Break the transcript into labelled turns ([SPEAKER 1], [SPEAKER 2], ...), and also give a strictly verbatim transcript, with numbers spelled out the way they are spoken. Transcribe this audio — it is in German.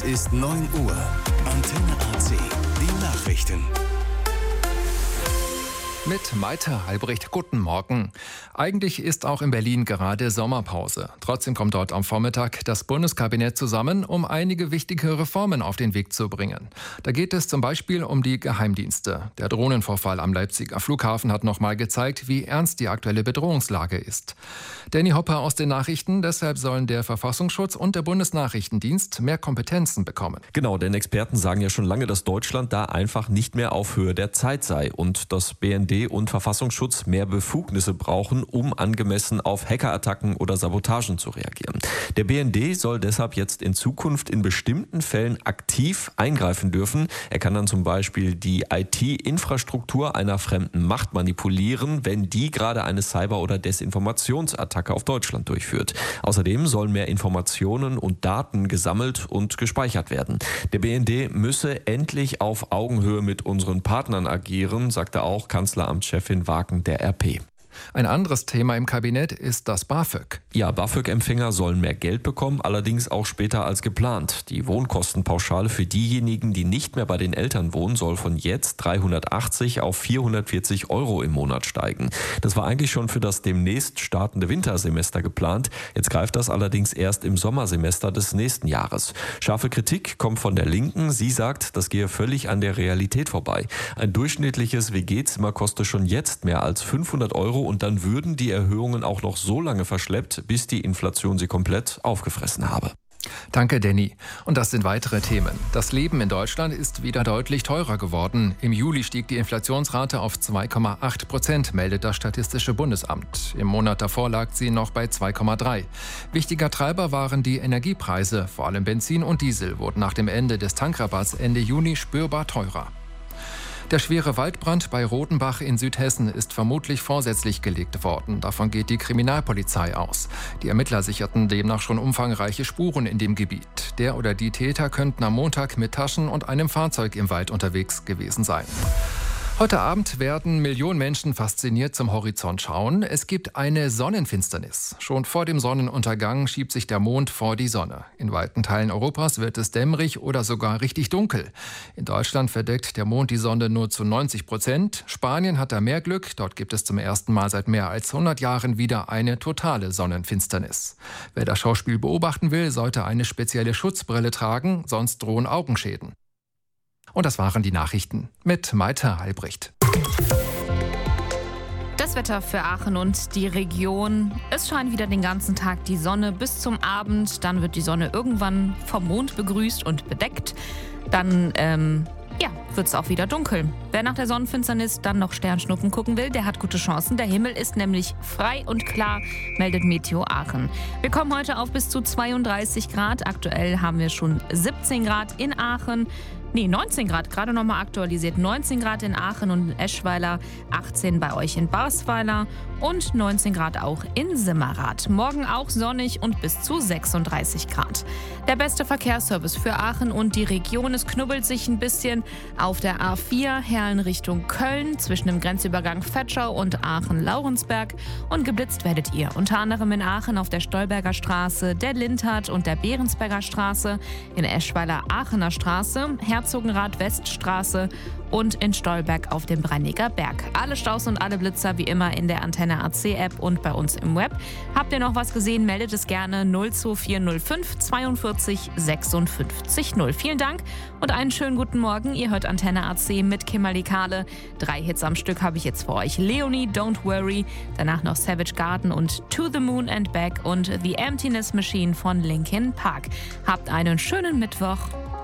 [SPEAKER 1] ist neun Uhr. Antenne A C. Die Nachrichten.
[SPEAKER 2] Mit Maite Halbricht, guten Morgen. Eigentlich ist auch in Berlin gerade Sommerpause. Trotzdem kommt dort am Vormittag das Bundeskabinett zusammen, um einige wichtige Reformen auf den Weg zu bringen. Da geht es zum Beispiel um die Geheimdienste. Der Drohnenvorfall am Leipziger Flughafen hat nochmal gezeigt, wie ernst die aktuelle Bedrohungslage ist. Danny Hopper aus den Nachrichten. Deshalb sollen der Verfassungsschutz und der Bundesnachrichtendienst mehr Kompetenzen bekommen.
[SPEAKER 3] Genau, denn Experten sagen ja schon lange, dass Deutschland da einfach nicht mehr auf Höhe der Zeit sei und das B N D und Verfassungsschutz mehr Befugnisse brauchen, um angemessen auf Hackerattacken oder Sabotagen zu reagieren. Der B N D soll deshalb jetzt in Zukunft in bestimmten Fällen aktiv eingreifen dürfen. Er kann dann zum Beispiel die I T-Infrastruktur einer fremden Macht manipulieren, wenn die gerade eine Cyber- oder Desinformationsattacke auf Deutschland durchführt. Außerdem sollen mehr Informationen und Daten gesammelt und gespeichert werden. Der B N D müsse endlich auf Augenhöhe mit unseren Partnern agieren, sagte auch Kanzleramtschefin Waken der R P.
[SPEAKER 2] Ein anderes Thema im Kabinett ist das BAföG.
[SPEAKER 3] Ja, BAföG-Empfänger sollen mehr Geld bekommen, allerdings auch später als geplant. Die Wohnkostenpauschale für diejenigen, die nicht mehr bei den Eltern wohnen, soll von jetzt dreihundertachtzig auf vierhundertvierzig Euro im Monat steigen. Das war eigentlich schon für das demnächst startende Wintersemester geplant. Jetzt greift das allerdings erst im Sommersemester des nächsten Jahres. Scharfe Kritik kommt von der Linken. Sie sagt, das gehe völlig an der Realität vorbei. Ein durchschnittliches W G-Zimmer koste schon jetzt mehr als fünfhundert Euro. Und dann würden die Erhöhungen auch noch so lange verschleppt, bis die Inflation sie komplett aufgefressen habe.
[SPEAKER 2] Danke, Danny. Und das sind weitere Themen. Das Leben in Deutschland ist wieder deutlich teurer geworden. Im Juli stieg die Inflationsrate auf zwei Komma acht Prozent, meldet das Statistische Bundesamt. Im Monat davor lag sie noch bei zwei Komma drei. Wichtiger Treiber waren die Energiepreise. Vor allem Benzin und Diesel wurden nach dem Ende des Tankrabatts Ende Juni spürbar teurer. Der schwere Waldbrand bei Rodenbach in Südhessen ist vermutlich vorsätzlich gelegt worden. Davon geht die Kriminalpolizei aus. Die Ermittler sicherten demnach schon umfangreiche Spuren in dem Gebiet. Der oder die Täter könnten am Montag mit Taschen und einem Fahrzeug im Wald unterwegs gewesen sein. Heute Abend werden Millionen Menschen fasziniert zum Horizont schauen. Es gibt eine Sonnenfinsternis. Schon vor dem Sonnenuntergang schiebt sich der Mond vor die Sonne. In weiten Teilen Europas wird es dämmerig oder sogar richtig dunkel. In Deutschland verdeckt der Mond die Sonne nur zu neunzig Prozent. Spanien hat da mehr Glück. Dort gibt es zum ersten Mal seit mehr als hundert Jahren wieder eine totale Sonnenfinsternis. Wer das Schauspiel beobachten will, sollte eine spezielle Schutzbrille tragen, sonst drohen Augenschäden. Und das waren die Nachrichten mit Maite Halbricht.
[SPEAKER 4] Das Wetter für Aachen und die Region. Es scheint wieder den ganzen Tag die Sonne bis zum Abend. Dann wird die Sonne irgendwann vom Mond begrüßt und bedeckt. Dann ähm, ja, wird es auch wieder dunkel. Wer nach der Sonnenfinsternis dann noch Sternschnuppen gucken will, der hat gute Chancen. Der Himmel ist nämlich frei und klar, meldet Meteo Aachen. Wir kommen heute auf bis zu zweiunddreißig Grad. Aktuell haben wir schon siebzehn Grad in Aachen. Nee, neunzehn Grad, gerade nochmal aktualisiert. neunzehn Grad in Aachen und in Eschweiler, achtzehn bei euch in Barsweiler und neunzehn Grad auch in Simmerath. Morgen auch sonnig und bis zu sechsunddreißig Grad. Der beste Verkehrsservice für Aachen und die Region. Es knubbelt sich ein bisschen auf der A vier, Herlen Richtung Köln, zwischen dem Grenzübergang Vetschau und Aachen-Laurensberg. Und geblitzt werdet ihr unter anderem in Aachen auf der Stolberger Straße, der Lindhardt und der Behrensberger Straße, in Eschweiler Aachener Straße, Herzogenrath-Weststraße und in Stolberg auf dem Breiniger Berg. Alle Staus und alle Blitzer wie immer in der Antenne A C App und bei uns im Web. Habt ihr noch was gesehen, meldet es gerne null zwei vier null fünf zweiundvierzig sechsundfünfzig null. Vielen Dank und einen schönen guten Morgen. Ihr hört Antenne A C mit Kimberly Kahle. Drei Hits am Stück habe ich jetzt für euch. Leonie, Don't Worry, danach noch Savage Garden und To the Moon and Back und The Emptiness Machine von Linkin Park. Habt einen schönen Mittwoch